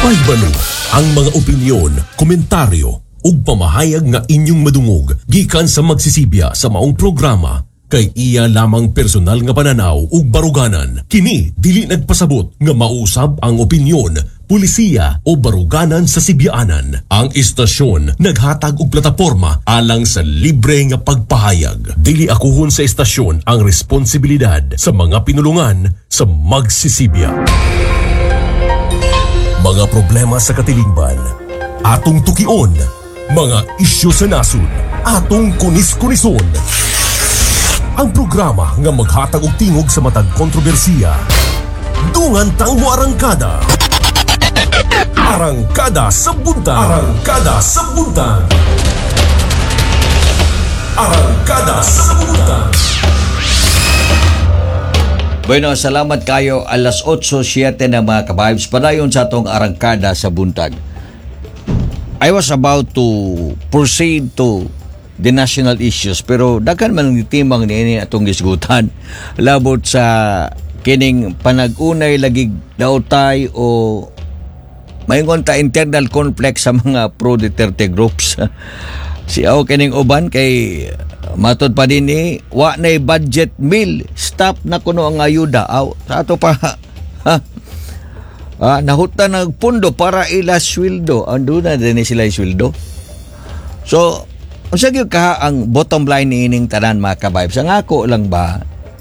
Mahibalo ang mga opinyon, komentaryo ug pamahayag nga inyong madungog gikan sa magsisibya sa maong programa kay iya lamang personal nga pananaw ug baruganan. Kini dili nagpasabot nga mausab ang opinyon, pulisiya o baruganan sa sibyaanan. Ang istasyon naghatag og plataporma alang sa libre nga pagpahayag. Dili akuhon sa istasyon ang responsibilidad sa mga pinulungan sa magsisibya. Mga problema sa katilingban, atong tukion. Mga isyu sa nasod, atong kunis-kunison. Ang programa nga maghatag og tingog sa matag kontrobersiya. Dungan tang mo arangkada. Arangkada sa buntag. Arangkada sa buntag. Arangkada sa buntag. Bueno, salamat kayo. Alas 8:07 na mga kabahibs. Padayon sa atong arangkada sa buntag. I was about to proceed to the national issues pero daghan man ang timang niini atong gisgutan labot sa kining panag-unay lagig daotay o mayngon ta internal conflict sa mga pro-Duterte groups. Siyaw kining uban kay matod pa din wa nay budget bill, stop na kuno ang ayuda sa ato pa. Nahutan ng pundo para ila sweldo. Ando na din sila sweldo. So, unsa gyud ka ang bottom line niining tanan mga kabibes? Ang ako lang ba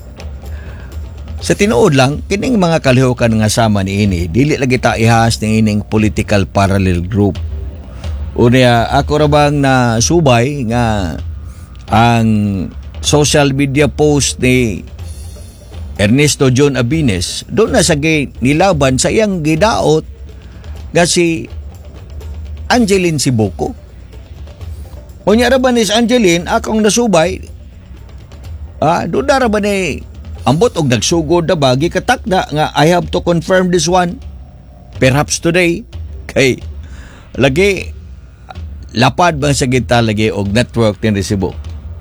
sa tinuod lang kining mga kalihukan nga sama niini dili lagi ta ihas niining political parallel group. Unya ako ra bang na subay nga ang social media post ni Ernesto John Abines, doon na sa nilaban sa iyang gidaot nga si Angeline Sibuko. Unya ra ba ni Angeline, akong nasubay, doon na ra ba ni ambot og nagsugod na bagi katakda nga I have to confirm this one perhaps today kay lagi lapad bang sa kita lagi og network ni Sibuko.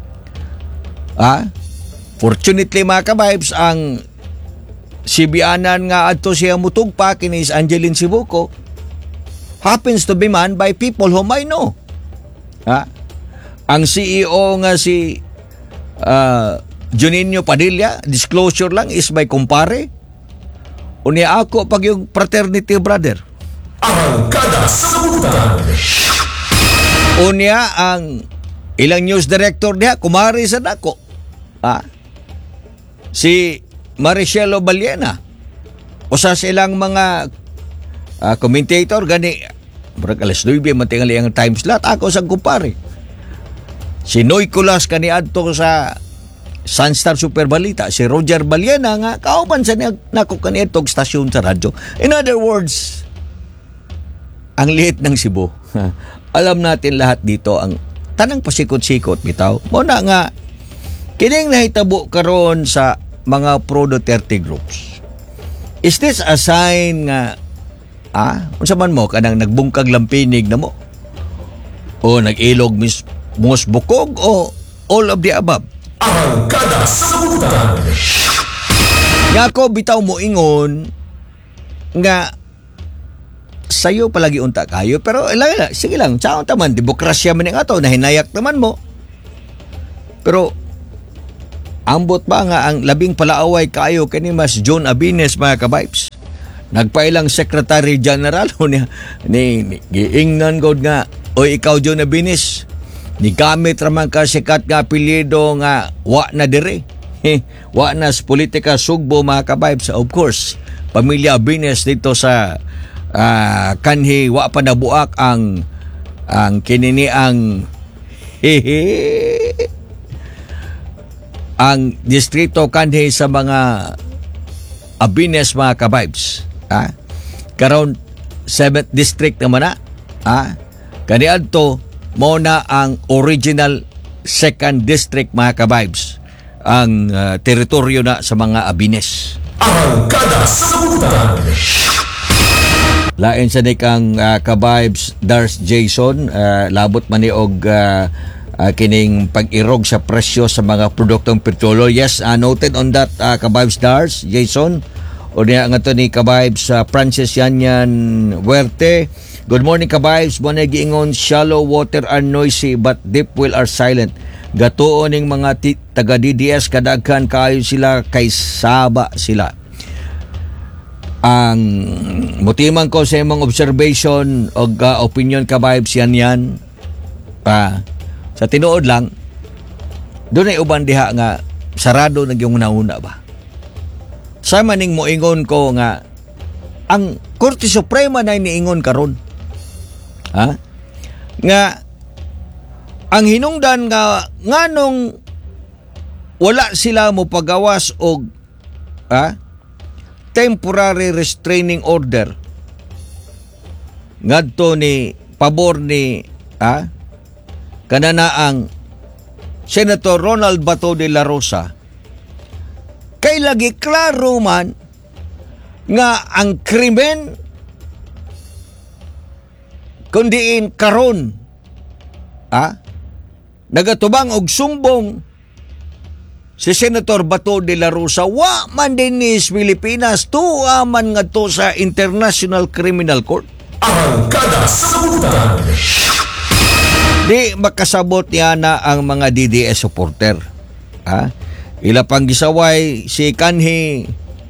Fortunately mga kabibes, ang sibianan nga adto siya mutugpa kini Angeline Sibuko happens to be manned by people whom I know. Ang CEO nga si Juninho Padilla, disclosure lang, is my kumpare. Unya ako pag yung fraternity brother. Arangkada sa buntag. Unya ang ilang news director niya kumari sa nako. Si Maricelo Baliena o sa silang mga commentator gani murag alas 9 matingali ang time slot ako sa kumpare si Noy Culas kani adto sa Sunstar Super Balita si Roger Baliena nga kauban sa nako kani adtong stasyon sa radyo. In other words, ang liit ng Cebu. Alam natin lahat dito ang tanang pasikot-sikot bitaw mo na nga kining nahitabo karon sa mga pro-Duterte groups. Is this a sign nga unsa man mo kanang nagbungkag lampinig na mo? O nag-ilog mus bukog o all of the above? Arangkada sa buntag. Nga ako bitaw mo ingon nga sayo palagi unta kayo pero sige lang, saon taman demokrasya man nga to, nahinayak naman mo. Pero ambot ba nga ang labing palaaway kayo kani Mas John Abines mga kabibes? Nagpailang Secretary General ni giingnan god nga o ikaw John Abines ni gamit raman ka sikat nga apelyido nga wa na dire. Wa na sa politika sugbo mga kabibes. Of course, pamilya Abines dito sa kanhi wa pa nabuak ang kinini ang ang distrito kanhi sa mga Abines mga kabibes. Karon 7th district naman na. Kani adto mo na ang original 2nd district mga kabibes. Ang teritoryo na sa mga Abines. Arangkada sa buntag. Lain sa kang kabibes Dars Jason, labot man ni og kining pag-irog sa presyo sa mga produktong petrolyo. Yes, noted on that kabibes Dars Jason. O niya nga to ni Kabibes sa Francis Yanyan Huerte. Good morning Kabibes. Muna giingon, shallow water are noisy but deep well are silent. Gatuon ning mga taga DDS kadaghan kayo sila kay saba sila. Ang mutiman ko sa imong observation o opinion Kabibes yan. Sa tinuod lang, doon ay uban diha nga sarado na yung nauna ba. Sa maning moingon ko nga ang Korte Suprema na iniingon karon. Nga ang hinungdan nga nganong wala sila mo pagawas og temporary restraining order ngadto ni pabor ni kananaang Senator Ronald Bato de la Rosa, kay lagi klaro man nga ang krimen kundiin karon nagatubang og sumbong si Senator Bato de la Rosa wa man din ni Pilipinas tuwa man ngadto sa International Criminal Court. Ang kada sabutan. Di makasabot niya na ang mga DDS supporter. Ila pang gisaway si kanhi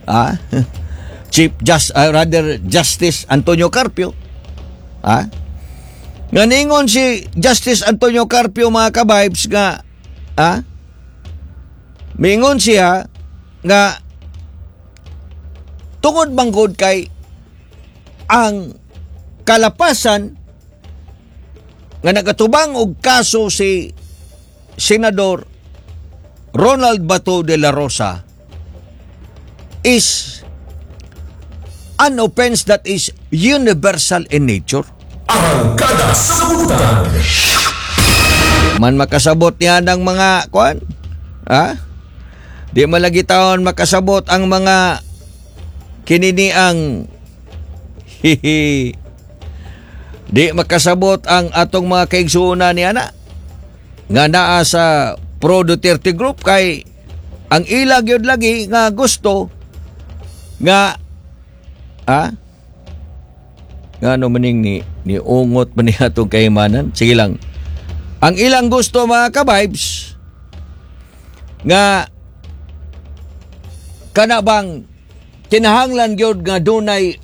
Justice Antonio Carpio. Nga ningon si Justice Antonio Carpio mga kabibes nga mingon siya nga tungod banggod kay ang kalapasan nga nagatubang og kaso si Senador Ronald Bato de la Rosa is an offense that is universal in nature. Ang kada sabutan. Man makasabot niya ng mga kuan, di malagi taon makasabot ang mga kinini ang di makasabot ang atong mga kaigsuuna ni ana nga naa sa Pro Duterte Group kay ang ilag yun lagi nga gusto nga nga ano maning ni ungot man niya itong kaimanan. Sige lang, ang ilang gusto mga kabibes nga kanabang kinahanglan gyud nga dunay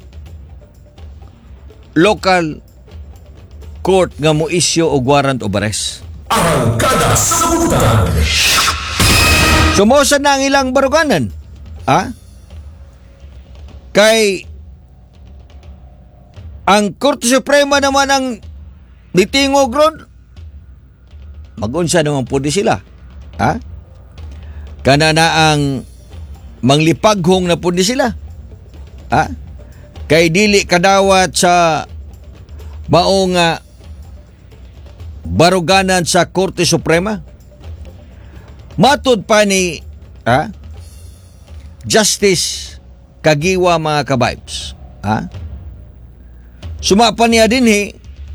local court nga mo issue og warrant of arrest. Ang kada sabutan. Sumusa na ang ilang baruganan. Kay ang Korte Suprema naman ang nitingog ron, mag-unsa naman po di sila. Kana na ang manglipaghong na po di sila. Kay dili kadawat sa maong baruganan sa Korte Suprema. Matud pa ni Justice Kagiwa mga kabibes. Sumapa niya din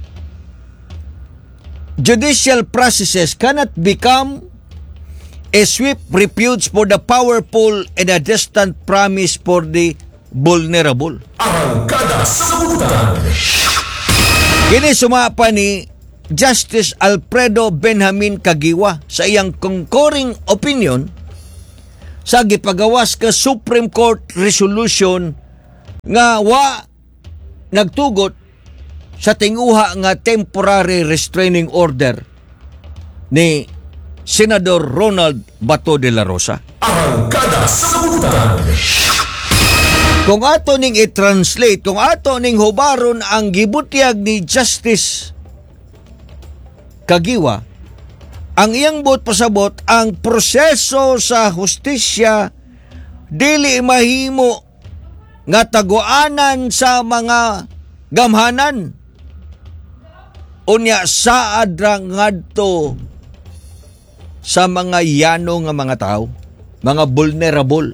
judicial processes cannot become a swift refuge for the powerful and a distant promise for the vulnerable. Ang kada sabutan. Kini sumapa ni Justice Alfredo Benjamin Kagiwa sa iyang concurring opinion sa gipagawas ka Supreme Court resolution nga nagtugot sa tinguha nga temporary restraining order ni Senador Ronald Bato de la Rosa. Ang kada sabutan. Kung ato ning i-translate, kung ato ning hubaron ang gibutyag ni Justice Kagiwa, ang iyang buot pasabot, ang proseso sa hustisya dili mahimo nga taguanan sa mga gamhanan. Unya saad ra ngadto sa mga yano nga mga tao, mga vulnerable.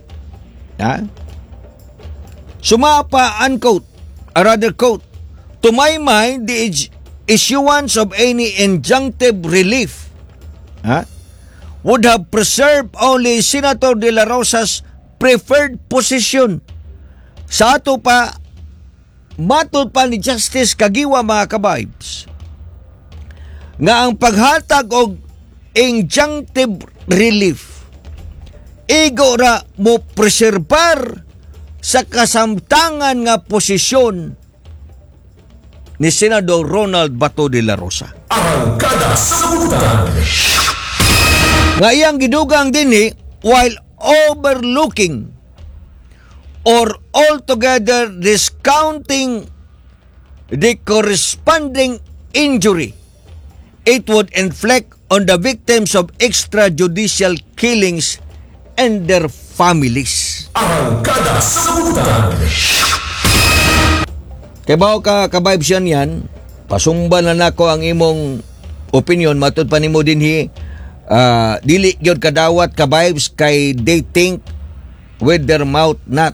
Sumapa, unquote, or rather quote, to my mind, the issuance of any injunctive relief would have preserved only Senator De La Rosa's preferred position Sa ato pa, matod pa ni Justice Kagiwa mga kabibes, nga ang paghatag og injunctive relief igo ra mo preserbar sa kasamtangan nga posisyon ni Senador Ronald Bato de la Rosa. Ang kada sabutan. Nga iyang gidugang dinhi while overlooking or altogether discounting the corresponding injury it would inflict on the victims of extrajudicial killings and their families. Ang kada sabutan. Kaya ba ka kabibes yan, pasumba na nako ang imong opinion, matod pa nimo dinhi, dili gyud kadawat kabibes kay they think with their mouth not.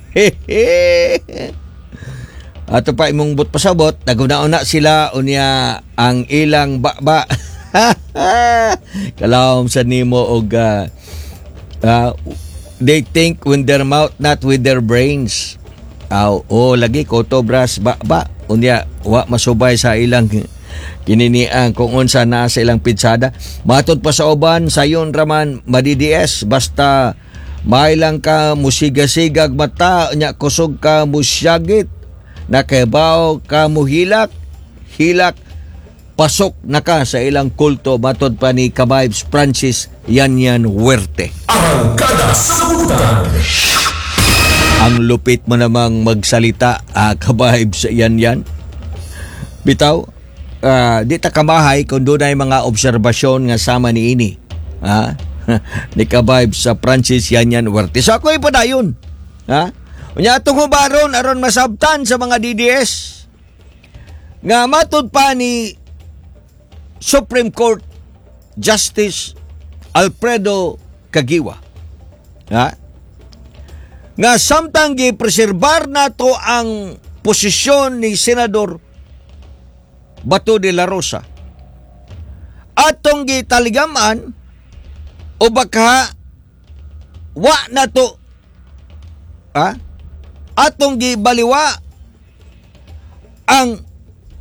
Ato pa imong but pasabot, naguna-una sila unya ang ilang baba. Kalawom sa nimo og they think with their mouth not with their brains. Lagi kotobras baba unya wa masubay sa ilang kininiang kung unsa na sa ilang pitsada. Matod pa sa uban sayon raman madidies basta mailang ka musigasigag mata nya kusog ka musyagit nakabaw ka muhilak pasok na ka sa ilang kulto. Matod pa ni Kabibes Francis Yanyan Huerte. Ang kada sabutan. Ang lupit mo namang magsalita, Kabibes Yanyan. Bitaw, di ta kamahay kung doon ay mga obserbasyon nga sama ni ini. Ni Kabibes sa Francis Yanyan Huerte. So ako ipadayon. Unya atong hubaron aron masabtan sa mga DDS nga matod pa ni Supreme Court Justice Alfredo Kagiwa nga samtang gipreserbar nato ang posisyon ni Senador Bato de la Rosa atong gitaligaman o baka wa nato atong gibaliwa ang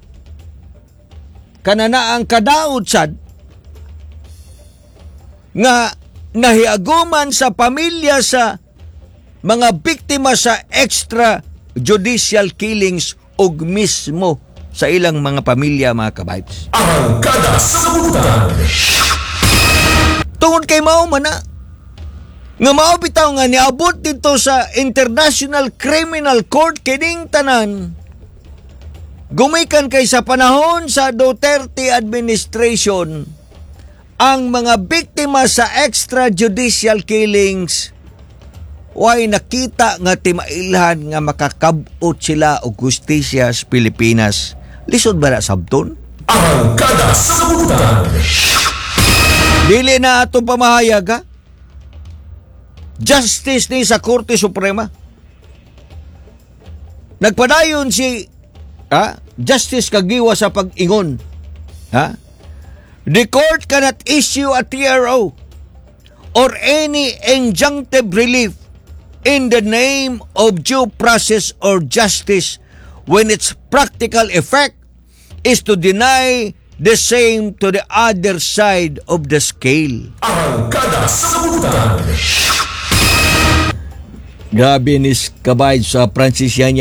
kananaang kadaot sad nga nahiaguman sa pamilya sa mga biktima sa extrajudicial killings ug mismo sa ilang mga pamilya mga kabibes. Ang kada sabutan. Tungod kay mao man nga mao bitaw nga niabot dito sa International Criminal Court kining tanan gumikan kay sa panahon sa Duterte administration ang mga biktima sa extrajudicial killings way nakita nga timailhan nga makakabot sila og hustisya sa Pilipinas. Lisod ba na sabton? Ang kada sabutan. Dili na ato pamahayag justice ni sa Korte Suprema. Nagpadayon si Justice Kagiwa sa pag-ingon. The court cannot issue a TRO or any injunctive relief in the name of due process or justice when its practical effect is to deny the same to the other side of the scale. Ang kada sabutan. Grabe ni Kabay sa Francis Yanyan